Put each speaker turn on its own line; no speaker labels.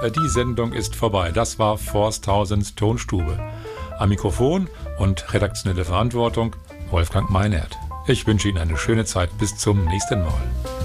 die Sendung ist vorbei. Das war Forsthausen's Tonstube. Am Mikrofon und redaktionelle Verantwortung Wolfgang Meinert. Ich wünsche Ihnen eine schöne Zeit. Bis zum nächsten Mal.